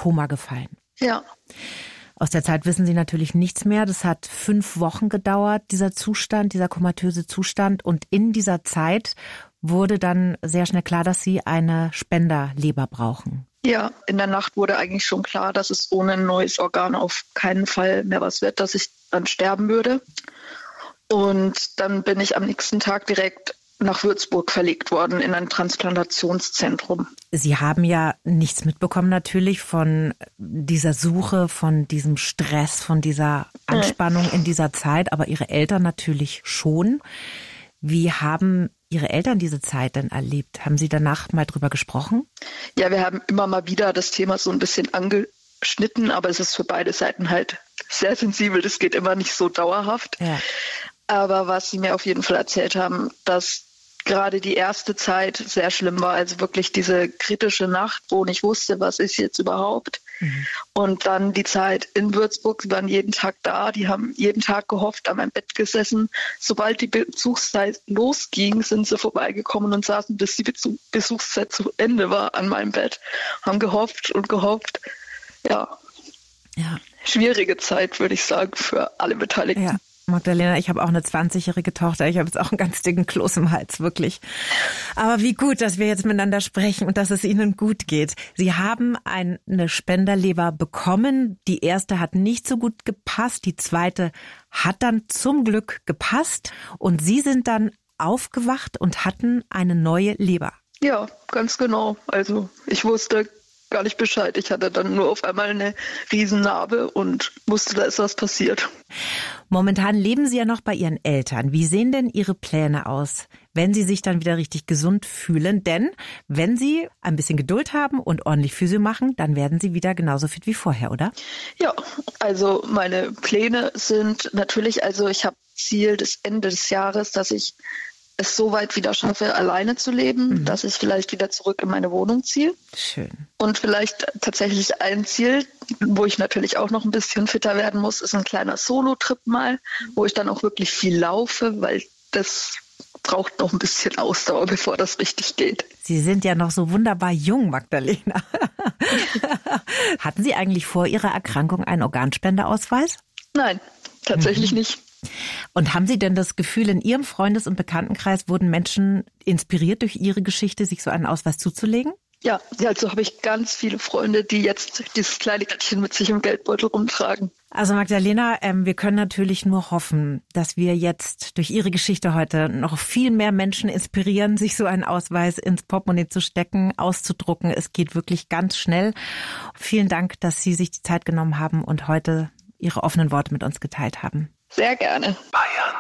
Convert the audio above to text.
Koma gefallen. Ja. Aus der Zeit wissen Sie natürlich nichts mehr. Das hat 5 Wochen gedauert, dieser Zustand, dieser komatöse Zustand. Und in dieser Zeit wurde dann sehr schnell klar, dass Sie eine Spenderleber brauchen. Ja, in der Nacht wurde eigentlich schon klar, dass es ohne ein neues Organ auf keinen Fall mehr was wird, dass ich dann sterben würde. Und dann bin ich am nächsten Tag direkt nach Würzburg verlegt worden in ein Transplantationszentrum. Sie haben ja nichts mitbekommen natürlich von dieser Suche, von diesem Stress, von dieser Anspannung in dieser Zeit, aber Ihre Eltern natürlich schon. Wie haben Ihre Eltern diese Zeit denn erlebt? Haben Sie danach mal drüber gesprochen? Ja, wir haben immer mal wieder das Thema so ein bisschen angeschnitten, aber es ist für beide Seiten halt sehr sensibel. Das geht immer nicht so dauerhaft. Ja. Aber was sie mir auf jeden Fall erzählt haben, dass gerade die erste Zeit sehr schlimm war. Also wirklich diese kritische Nacht, wo ich wusste, was ist jetzt überhaupt. Und dann die Zeit in Würzburg, sie waren jeden Tag da, die haben jeden Tag gehofft, an meinem Bett gesessen. Sobald die Besuchszeit losging, sind sie vorbeigekommen und saßen, bis die Besuchszeit zu Ende war, an meinem Bett. Haben gehofft und gehofft. Ja. Schwierige Zeit, würde ich sagen, für alle Beteiligten. Ja. Magdalena, ich habe auch eine 20-jährige Tochter. Ich habe jetzt auch einen ganz dicken Kloß im Hals, wirklich. Aber wie gut, dass wir jetzt miteinander sprechen und dass es Ihnen gut geht. Sie haben eine Spenderleber bekommen. Die erste hat nicht so gut gepasst. Die zweite hat dann zum Glück gepasst. Und Sie sind dann aufgewacht und hatten eine neue Leber. Ja, ganz genau. Also ich wusste gar nicht Bescheid. Ich hatte dann nur auf einmal eine Riesennarbe und wusste, da ist was passiert. Momentan leben Sie ja noch bei Ihren Eltern. Wie sehen denn Ihre Pläne aus, wenn Sie sich dann wieder richtig gesund fühlen? Denn wenn Sie ein bisschen Geduld haben und ordentlich Physio machen, dann werden Sie wieder genauso fit wie vorher, oder? Ja, also meine Pläne sind natürlich, also ich habe Ziel des Ende des Jahres, dass ich es so weit wieder schaffe, alleine zu leben, dass ich vielleicht wieder zurück in meine Wohnung ziehe. Schön. Und vielleicht tatsächlich ein Ziel, wo ich natürlich auch noch ein bisschen fitter werden muss, ist ein kleiner Solo-Trip mal, wo ich dann auch wirklich viel laufe, weil das braucht noch ein bisschen Ausdauer, bevor das richtig geht. Sie sind ja noch so wunderbar jung, Magdalena. Hatten Sie eigentlich vor Ihrer Erkrankung einen Organspendeausweis? Nein, tatsächlich nicht. Und haben Sie denn das Gefühl, in Ihrem Freundes- und Bekanntenkreis wurden Menschen inspiriert durch Ihre Geschichte, sich so einen Ausweis zuzulegen? Ja, also habe ich ganz viele Freunde, die jetzt dieses kleine Kärtchen mit sich im Geldbeutel rumtragen. Also Magdalena, wir können natürlich nur hoffen, dass wir jetzt durch Ihre Geschichte heute noch viel mehr Menschen inspirieren, sich so einen Ausweis ins Portemonnaie zu stecken, auszudrucken. Es geht wirklich ganz schnell. Vielen Dank, dass Sie sich die Zeit genommen haben und heute Ihre offenen Worte mit uns geteilt haben. Sehr gerne. Bayern